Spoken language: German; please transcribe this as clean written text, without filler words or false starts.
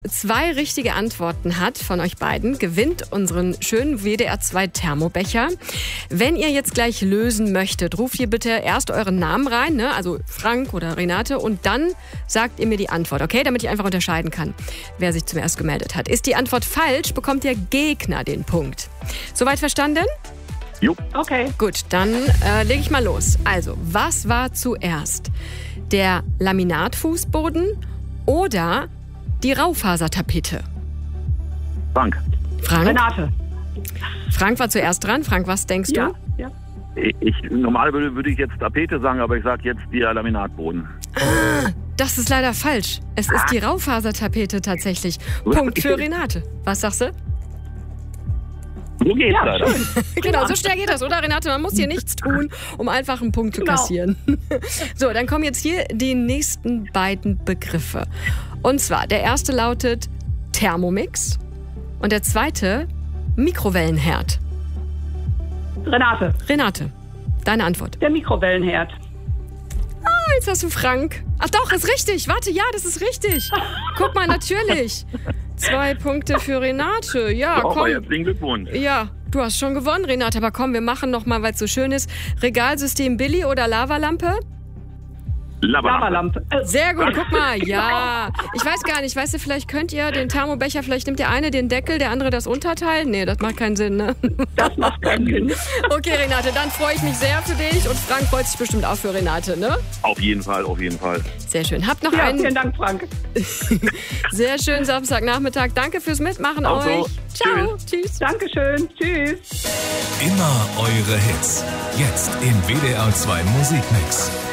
2 richtige Antworten hat von euch beiden, gewinnt unseren schönen WDR 2 Thermobecher. Wenn ihr jetzt gleich lösen möchtet, ruft ihr bitte erst euren Namen rein, ne? Also Frank oder Renate, und dann sagt ihr mir die Antwort, okay? Damit ich einfach unterscheiden kann, wer sich zuerst gemeldet hat. Ist die Antwort falsch, bekommt der Gegner den Punkt. Soweit verstanden? Jo. Okay. Gut, dann lege ich mal los. Also, was war zuerst? Der Laminatfußboden oder die Raufasertapete? Frank. Renate. Frank war zuerst dran. Frank, was denkst du? Ja. Normal würde ich jetzt Tapete sagen, aber ich sage jetzt der Laminatboden. Das ist leider falsch. Es ist die Raufasertapete tatsächlich. Punkt für Renate. Was sagst du? So geht's leider. Genau, so schnell geht das, oder Renate? Man muss hier nichts tun, um einfach einen Punkt zu kassieren. So, dann kommen jetzt hier die nächsten beiden Begriffe. Und zwar, der erste lautet Thermomix und der zweite Mikrowellenherd. Renate. Renate, deine Antwort. Der Mikrowellenherd. Jetzt hast du Frank. Ach doch, ist richtig. Warte, ja, das ist richtig. Guck mal, natürlich. 2 Punkte für Renate. Ja, komm. Herzlichen Glückwunsch. Ja, du hast schon gewonnen, Renate. Aber komm, wir machen noch mal, weil es so schön ist. Regalsystem Billy oder Lavalampe? Lavalampe. Sehr gut, guck mal. Ja, ich weiß gar nicht. Weißt du, vielleicht könnt ihr den Thermobecher, vielleicht nimmt der eine den Deckel, der andere das Unterteil. Nee, das macht keinen Sinn, ne? Das macht keinen Sinn. Okay, Renate, dann freue ich mich sehr für dich. Und Frank freut sich bestimmt auch für Renate, ne? Auf jeden Fall. Sehr schön. Habt noch Vielen Dank, Frank. sehr schönen Samstagnachmittag. Danke fürs Mitmachen Auch so. euch. Ciao. Tschüss. Dankeschön. Tschüss. Immer eure Hits. Jetzt im WDR 2 Musikmix.